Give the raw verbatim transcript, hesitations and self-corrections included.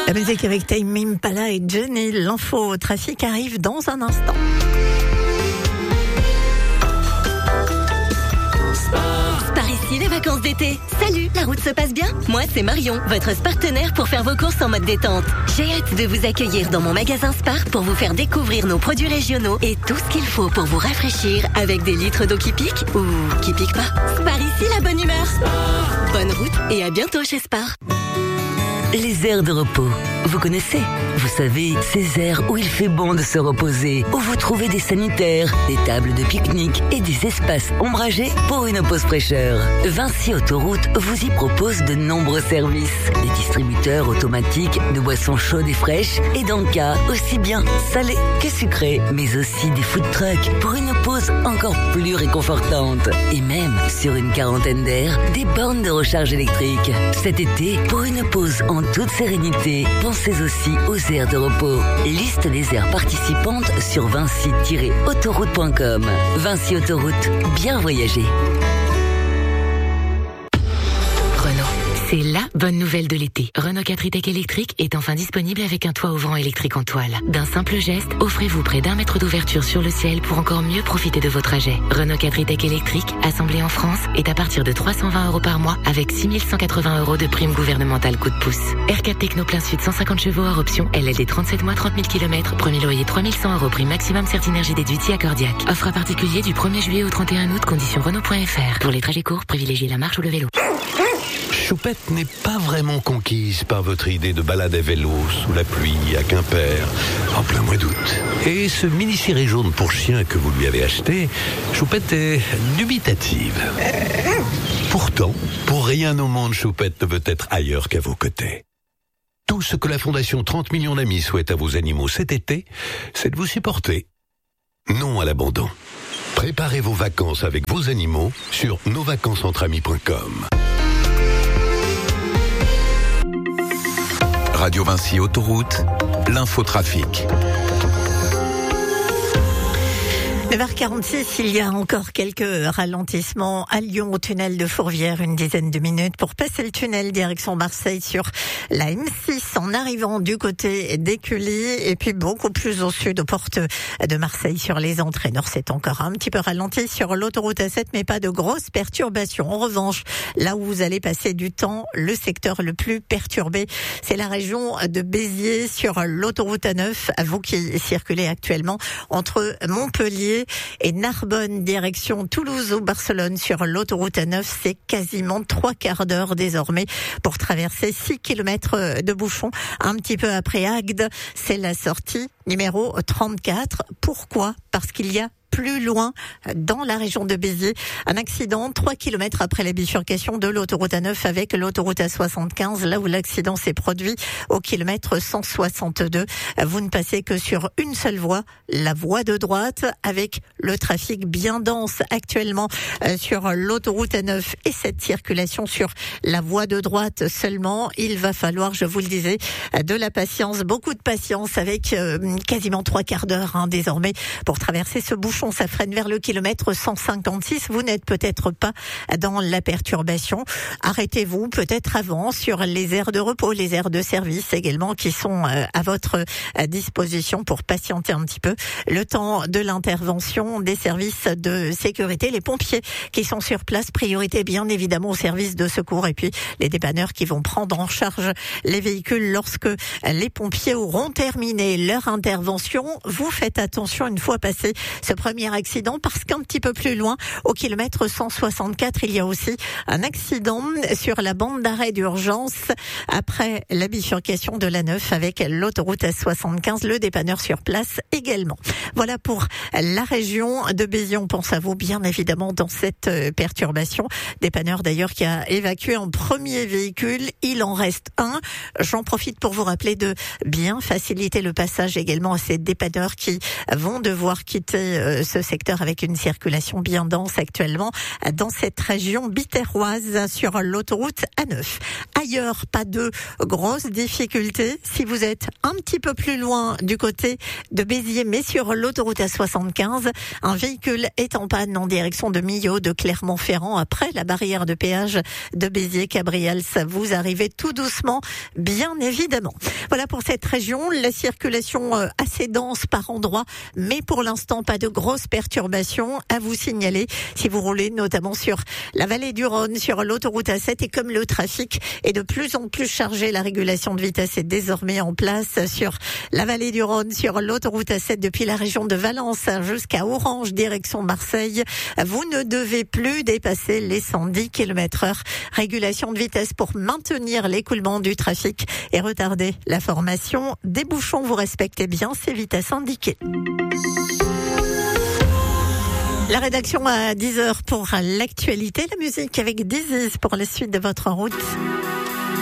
La musique avec Tame Impala et Jenny. L'info trafic arrive dans un instant. Par ici, les vacances d'été. Salut, la route se passe bien? Moi, c'est Marion, votre partenaire pour faire vos courses en mode détente. J'ai hâte de vous accueillir dans mon magasin Spar pour vous faire découvrir nos produits régionaux et tout ce qu'il faut pour vous rafraîchir avec des litres d'eau qui piquent ou qui piquent pas. Spar ici, la bonne humeur. Spar. Bonne route et à bientôt chez Spar. Les aires de repos. Vous connaissez? Vous savez, ces aires où il fait bon de se reposer, où vous trouvez des sanitaires, des tables de pique-nique et des espaces ombragés pour une pause fraîcheur. Vinci Autoroute vous y propose de nombreux services. Des distributeurs automatiques de boissons chaudes et fraîches et d'encas aussi bien salés que sucrés, mais aussi des food trucks pour une pause encore plus réconfortante. Et même, sur une quarantaine d'aires, des bornes de recharge électrique. Cet été, pour une pause en toute sérénité, pensez aussi aux aires de repos. Liste des aires participantes sur vinci tiret autoroute point com. Vinci Autoroute, bien voyager. C'est la bonne nouvelle de l'été. Renault quatre e-Tech électrique est enfin disponible avec un toit ouvrant électrique en toile. D'un simple geste, offrez-vous près d'un mètre d'ouverture sur le ciel pour encore mieux profiter de vos trajets. Renault quatre e-Tech électrique, assemblé en France, est à partir de trois cent vingt euros par mois avec six mille cent quatre-vingts euros de prime gouvernementale coup de pouce. R quatre Techno plein sud cent cinquante chevaux hors option, L L D trente-sept mois trente mille kilomètres, premier loyer trois mille cent euros, prime maximum Certinergie déduit accordiaque. Offre à particulier du premier juillet au trente et un août, conditions Renault point F R. Pour les trajets courts, privilégiez la marche ou le vélo. Choupette n'est pas vraiment conquise par votre idée de balade à vélo sous la pluie à Quimper en plein mois d'août. Et ce mini-ciré jaune pour chien que vous lui avez acheté, Choupette est dubitative. Pourtant, pour rien au monde, Choupette ne veut être ailleurs qu'à vos côtés. Tout ce que la Fondation trente millions d'amis souhaite à vos animaux cet été, c'est de vous supporter. Non à l'abandon. Préparez vos vacances avec vos animaux sur nos vacances entre amis point com. Radio Vinci Autoroute, l'infotrafic. neuf heures quarante-six, il y a encore quelques ralentissements à Lyon au tunnel de Fourvière, une dizaine de minutes pour passer le tunnel direction Marseille sur la M six en arrivant du côté d'Écully et puis beaucoup plus au sud aux portes de Marseille sur les entrées nord. C'est encore un petit peu ralenti sur l'autoroute A sept mais pas de grosses perturbations. En revanche, là où vous allez passer du temps, le secteur le plus perturbé, c'est la région de Béziers sur l'autoroute A neuf, à vous qui circulez actuellement entre Montpellier et Narbonne, direction Toulouse ou Barcelone sur l'autoroute A neuf. C'est quasiment trois quarts d'heure désormais pour traverser six kilomètres de bouchons. Un petit peu après Agde, c'est la sortie numéro trente-quatre. Pourquoi? Parce qu'il y a plus loin, dans la région de Béziers, un accident trois kilomètres après la bifurcation de l'autoroute A neuf avec l'autoroute A soixante-quinze, là où l'accident s'est produit au kilomètre cent soixante-deux. Vous ne passez que sur une seule voie, la voie de droite, avec le trafic bien dense actuellement sur l'autoroute A neuf et cette circulation sur la voie de droite seulement. Il va falloir, je vous le disais, de la patience, beaucoup de patience avec quasiment trois quarts d'heure hein, désormais pour traverser ce bouchon. Ça freine vers le kilomètre cent cinquante-six. Vous n'êtes peut-être pas dans la perturbation. Arrêtez-vous peut-être avant sur les aires de repos, les aires de service également qui sont à votre disposition pour patienter un petit peu le temps de l'intervention des services de sécurité. Les pompiers qui sont sur place, priorité bien évidemment aux services de secours et puis les dépanneurs qui vont prendre en charge les véhicules lorsque les pompiers auront terminé leur intervention. Vous faites attention une fois passé ce premier accident parce qu'un petit peu plus loin, au kilomètre cent soixante-quatre, il y a aussi un accident sur la bande d'arrêt d'urgence après la bifurcation de l'A neuf avec l'autoroute A soixante-quinze, le dépanneur sur place également. Voilà pour la région de Béziers. On pense à vous bien évidemment dans cette perturbation. Dépanneur d'ailleurs qui a évacué un premier véhicule. Il en reste un. J'en profite pour vous rappeler de bien faciliter le passage également également à ces dépanneurs qui vont devoir quitter ce secteur avec une circulation bien dense actuellement dans cette région biterroise sur l'autoroute A neuf. Ailleurs, pas de grosses difficultés. Si vous êtes un petit peu plus loin du côté de Béziers, mais sur l'autoroute A soixante-quinze, un véhicule est en panne en direction de Millau, de Clermont-Ferrand, après la barrière de péage de Béziers-Cabrials. Vous arrivez tout doucement, bien évidemment. Voilà pour cette région, la circulation assez dense par endroits, mais pour l'instant, pas de grosses perturbations à vous signaler si vous roulez notamment sur la vallée du Rhône, sur l'autoroute A sept, et comme le trafic est de plus en plus chargé, la régulation de vitesse est désormais en place sur la vallée du Rhône, sur l'autoroute A sept depuis la région de Valence jusqu'à Orange, direction Marseille. Vous ne devez plus dépasser les cent dix kilomètres heure. Régulation de vitesse pour maintenir l'écoulement du trafic et retarder la formation des bouchons. Vous respectez bien ces vitesses indiquées. La rédaction à dix heures pour l'actualité, la musique avec Dizzy pour la suite de votre route.